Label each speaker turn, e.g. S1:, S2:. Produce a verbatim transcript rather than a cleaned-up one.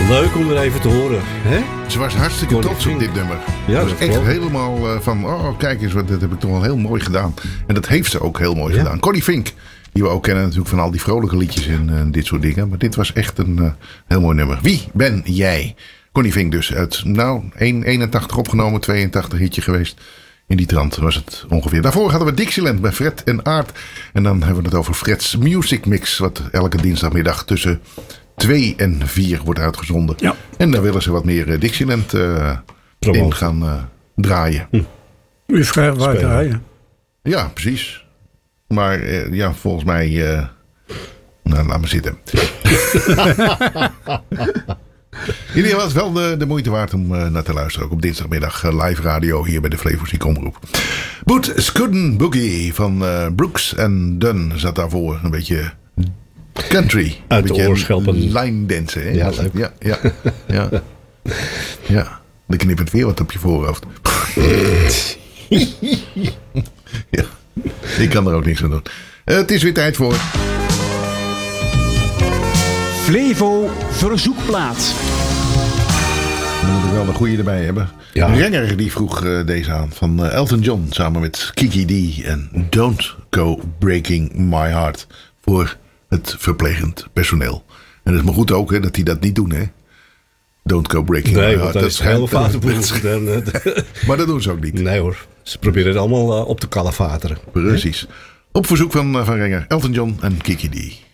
S1: Leuk om er even te horen. Hè?
S2: Ze was hartstikke
S1: Connie
S2: trots op
S1: Fink.
S2: dit nummer.
S1: Ja,
S2: Ze was
S1: dat
S2: echt
S1: klopt.
S2: helemaal uh, van, oh kijk eens, wat, dat heb ik toch wel heel mooi gedaan. En dat heeft ze ook heel mooi
S1: Ja.
S2: gedaan. Connie Fink, die we ook kennen natuurlijk van al die vrolijke liedjes en uh, dit soort dingen. Maar dit was echt een uh, heel mooi nummer. Wie ben jij? Connie Fink dus uit, nou, één eenentachtig opgenomen, tweeëntachtig hitje geweest. In die trant was het ongeveer. Daarvoor hadden we Dixieland bij Fred en Aart. En dan hebben we het over Fred's Music Mix. Wat elke dinsdagmiddag tussen twee en vier wordt uitgezonden.
S1: Ja.
S2: En daar willen ze wat meer uh, Dixieland uh, in gaan uh, draaien.
S1: Hm.
S3: U vraagt waar
S1: Spelen.
S3: draaien.
S2: Ja, precies. Maar uh, ja, volgens mij... Uh, nou, laat maar zitten. In ieder geval is het wel de, de moeite waard om uh, naar te luisteren. Ook op dinsdagmiddag uh, live radio hier bij de Flevoziek Omroep. Boet Scudden Boogie van uh, Brooks and Dunn zat daarvoor. Een beetje country.
S1: Uit de
S2: een beetje
S1: oorschelpen.
S2: line dansen. Hè?
S1: Ja, leuk.
S2: Ja, ja, ja. Ja, dan knippert weer wat op je voorhoofd. Ja, ik kan er ook niks aan doen. Uh, het is weer tijd voor...
S4: Flevo Verzoekplaat.
S2: Dan moet ik wel een goede erbij hebben.
S1: Ja.
S2: Renger die vroeg uh, deze aan van uh, Elton John samen met Kiki D en Don't Go Breaking My Heart voor het verplegend personeel. En het is maar goed ook hè, dat die dat niet doen hè. Don't Go Breaking
S1: Nee,
S2: My
S1: want
S2: Heart.
S1: dat is een hele foute boel.
S2: dat-
S1: Dan, eh,
S2: Maar dat doen ze ook niet.
S1: Nee hoor, ze proberen het allemaal uh, op te kalafateren.
S2: Precies. Op verzoek van, uh, van Renger, Elton John en Kiki D.